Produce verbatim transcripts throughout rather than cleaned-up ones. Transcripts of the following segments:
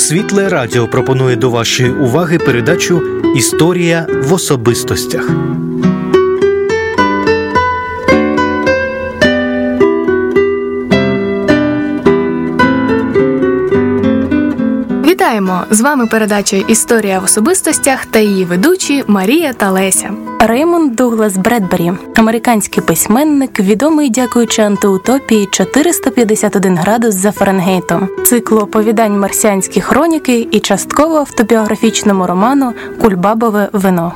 Світле Радіо пропонує до вашої уваги передачу «Історія в особистостях». Вітаємо! З вами передача «Історія в особистостях» та її ведучі Марія та Леся. Реймонд Дуглас Бредбері, американський письменник, відомий дякуючи антиутопії чотириста п'ятдесят один градус за Фаренгейтом, циклу оповідань «Марсіанські хроніки» і частково автобіографічному роману «Кульбабове вино».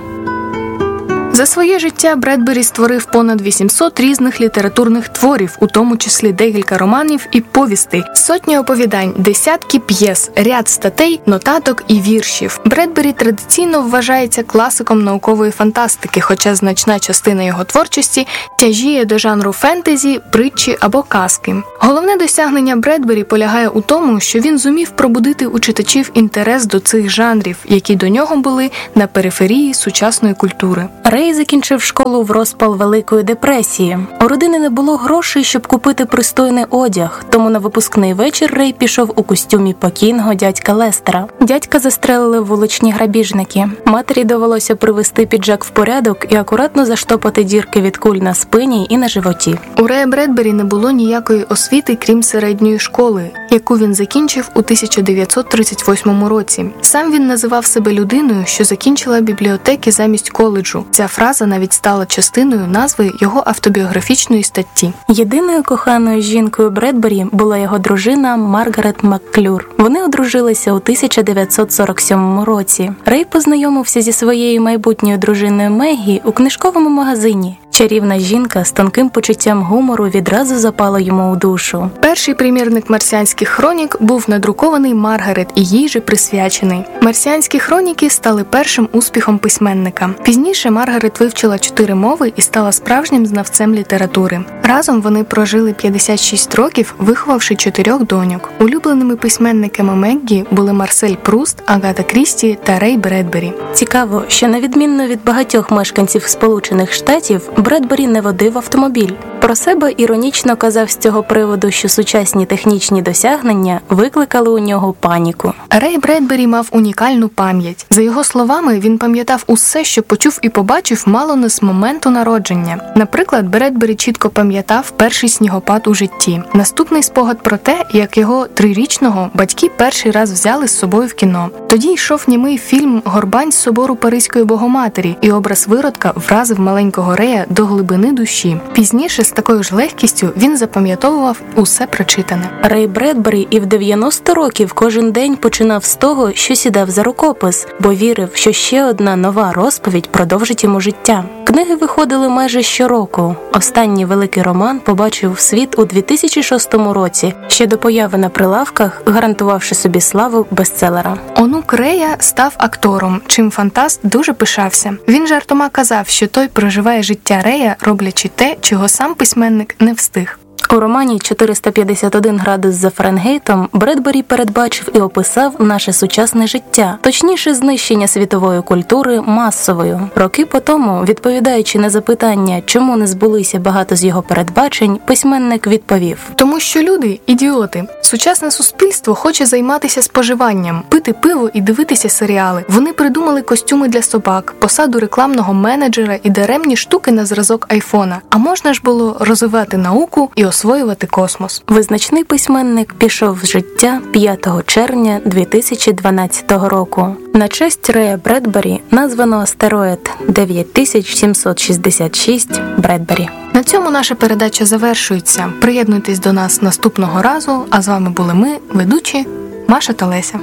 За своє життя Бредбері створив понад вісімсот різних літературних творів, у тому числі декілька романів і повістей, сотні оповідань, десятки п'єс, ряд статей, нотаток і віршів. Бредбері традиційно вважається класиком наукової фантастики, хоча значна частина його творчості тяжіє до жанру фентезі, притчі або казки. Головне досягнення Бредбері полягає у тому, що він зумів пробудити у читачів інтерес до цих жанрів, які до нього були на периферії сучасної культури. Рей закінчив школу в розпал Великої депресії. У родини не було грошей, щоб купити пристойний одяг, тому на випускний вечір Рей пішов у костюмі покійного дядька Лестера. Дядька застрелили вуличні грабіжники. Матері довелося привести піджак в порядок і акуратно заштопати дірки від куль на спині і на животі. У Рея Бредбері не було ніякої освіти, крім середньої школи, яку він закінчив у тисяча дев'ятсот тридцять восьмому році. Сам він називав себе людиною, що закінчила бібліотеки замість коледжу. Ця фраза навіть стала частиною назви його автобіографічної статті. Єдиною коханою жінкою Бредбері була його дружина Маргарет Макклюр. Вони одружилися у тисяча дев'ятсот сорок сьомому році. Рей познайомився зі своєю майбутньою дружиною Мегі у книжковому магазині. Чарівна жінка з тонким почуттям гумору відразу запала йому у душу. Перший примірник «Марсіанських хронік» був надрукований Маргарет і їй же присвячений. «Марсіанські хроніки» стали першим успіхом письменника. Пізніше Маргарет вивчила чотири мови і стала справжнім знавцем літератури. Разом вони прожили п'ятдесят шість років, виховавши чотирьох доньок. Улюбленими письменниками Меггі були Марсель Пруст, Агата Крісті та Рей Бредбері. Цікаво, що на відміну від багатьох мешканців Сполучених Штатів, Бредбері не водив автомобіль. Про себе іронічно казав з цього приводу, що сучасні технічні досягнення викликали у нього паніку. Рей Бредбері мав унікальну пам'ять. За його словами, він пам'ятав усе, що почув і побачив мало не з моменту народження. Наприклад, Бредбері чітко пам'ятав перший снігопад у житті. Наступний спогад про те, як його трирічного батьки перший раз взяли з собою в кіно. Тоді йшов німий фільм «Горбань з собору Паризької Богоматері», і образ виродка вразив маленького Рея до глибини душі. Пізніше з такою ж легкістю він запам'ятовував усе прочитане. Рей Бредбері і в дев'яносто років кожен день починав з того, що сідав за рукопис, бо вірив, що ще одна нова розповідь продовжить йому життя. Книги виходили майже щороку. Останній великий роман побачив світ у дві тисячі шостому році, ще до появи на прилавках, гарантувавши собі славу бестселера. Онук Рея став актором, чим фантаст дуже пишався. Він жартома казав, що той проживає життя Рея, роблячи те, чого сам письменник не встиг. У романі «чотириста п'ятдесят один градус за Фаренгейтом» Бредбері передбачив і описав наше сучасне життя, точніше знищення світової культури масовою. Роки по тому, відповідаючи на запитання, чому не збулися багато з його передбачень, письменник відповів: «Тому що люди – ідіоти. Сучасне суспільство хоче займатися споживанням, пити пиво і дивитися серіали. Вони придумали костюми для собак, посаду рекламного менеджера і даремні штуки на зразок айфона. А можна ж було розвивати науку і освоювати космос». Визначний письменник пішов з життя п'ятого червня дві тисячі дванадцятого року. На честь Рея Бредбері названо астероїд дев'ять тисяч сімсот шістдесят шість Бредбері. На цьому наша передача завершується. Приєднуйтесь до нас наступного разу, а з вами були ми, ведучі Маша та Леся.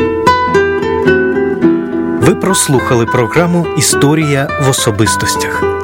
Ви прослухали програму «Історія в особистостях».